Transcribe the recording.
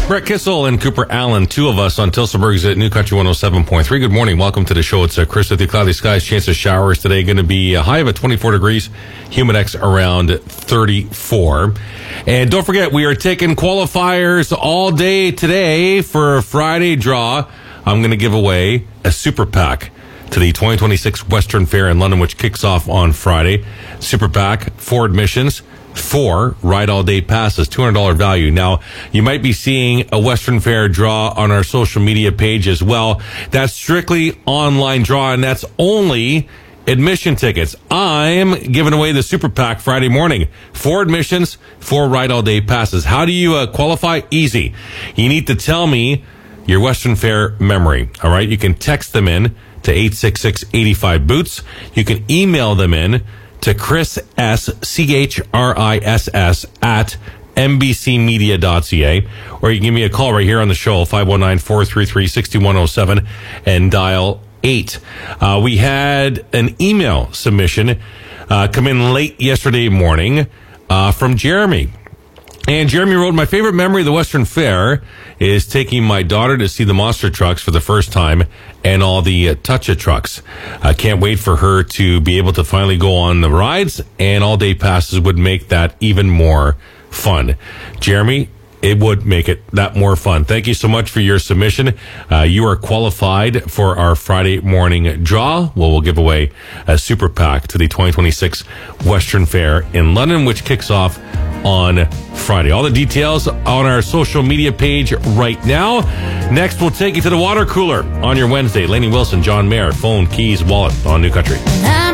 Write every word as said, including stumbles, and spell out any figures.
Brett Kissel and Cooper Allen, two of us on Tilsonburg's at New Country one oh seven point three. Good morning. Welcome to the show. It's uh, Chris with you. Cloudy skies, chance of showers today. Going to be a high of at twenty-four degrees. Humidex around thirty-four. And don't forget, we are taking qualifiers all day today for a Friday draw. I'm going to give away a super pack to the twenty twenty-six Western Fair in London, which kicks off on Friday. Super pack, four admissions, four ride all day passes, two hundred dollars value. Now, you might be seeing a Western Fair draw on our social media page as well. That's strictly online draw, and that's only admission tickets. I'm giving away the super pack Friday morning. Four admissions, four ride all day passes. How do you uh, qualify? Easy. You need to tell me your Western Fair memory. All right. You can text them in to eight six six, eight five, boots. You can email them in to Chris S, C H R I S S, at m b c media dot c a, or you can give me a call right here on the show, five one nine, four three three, six one zero seven, and dial eight. Uh, we had an email submission uh, come in late yesterday morning uh, from Jeremy. And Jeremy wrote, my favorite memory of the Western Fair is taking my daughter to see the monster trucks for the first time and all the uh, Touch-It trucks. I can't wait for her to be able to finally go on the rides, and all-day passes would make that even more fun. Jeremy, it would make it that more fun. Thank you so much for your submission. Uh, you are qualified for our Friday morning draw. Well, we'll give away a super pack to the twenty twenty-six Western Fair in London, which kicks off on Friday. All the details on our social media page right now. Next, we'll take you to the water cooler on your Wednesday. Lainey Wilson, John Mayer, phone, keys, wallet on New Country.